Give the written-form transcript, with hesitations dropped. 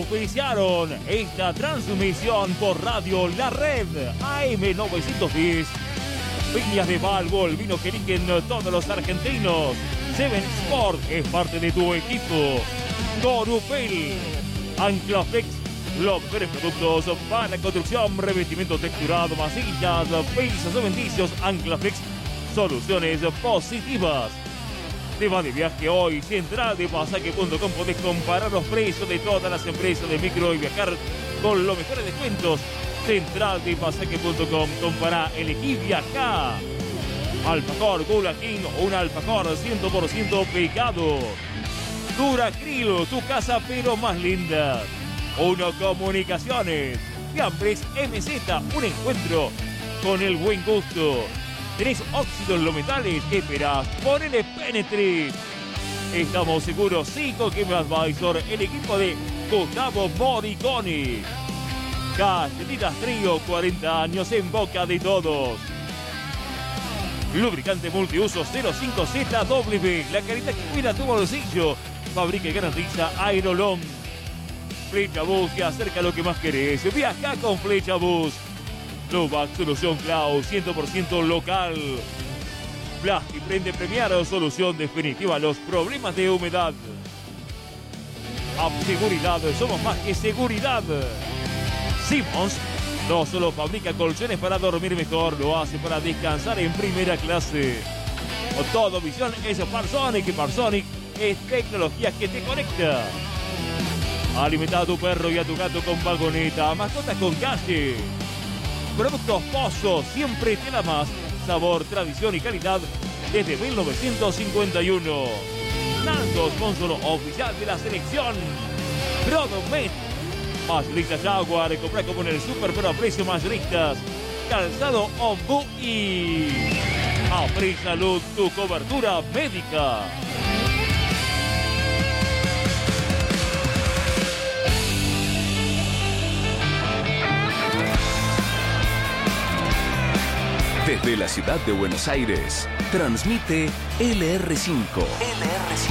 auspiciaron esta transmisión por Radio La Red AM910. Viñas de Balbo, el vino que eligen todos los argentinos. Seven Sport es parte de tu equipo. Corupel, Anclaflex, los mejores productos para construcción, revestimiento texturado, masillas, pisos cementicios. Anclaflex, soluciones positivas. Tema de viaje hoy, central de pasaje.com. Podés comparar los precios de todas las empresas de micro y viajar con los mejores descuentos. Central de pasaje.com. Compará, elegí, viajá. Alfajor Gula King, un alfajor 100% picado. Duracril, tu casa pero más linda. Uno Comunicaciones. Fiambres MZ, un encuentro con el buen gusto. Tenés óxidos los metales, ¿qué esperás? Ponele Penetrix. Estamos seguros, Game Advisor, el equipo de Gustavo Moriconi. Galletitas Trío, 40 años en boca de todos. Lubricante multiuso 05ZW, la carita que cuida tu bolsillo. Fabrica y garantiza Aerolón. Flecha Bus, te acerca lo que más querés. Viaja con Flecha Bus. Lovac, solución cloud, 100% local. Plastiprende premiado, solución definitiva a los problemas de humedad. Seguridad, somos más que seguridad. Simmons no solo fabrica colchones para dormir mejor, lo hace para descansar en primera clase. Todo visión es Parsonic, y Parsonic es tecnología que te conecta. Alimenta a tu perro y a tu gato con vagoneta, mascotas con calle. Productos Pozo, siempre te da más. Sabor, tradición y calidad desde 1951. Nando, sponsor oficial de la selección. Prodomet. Mayoristas Jaguar, compra como en el super pero a precio mayoristas. Calzado Ombu y Apri Salud, tu cobertura médica. Desde la ciudad de Buenos Aires, transmite LR5. LR5.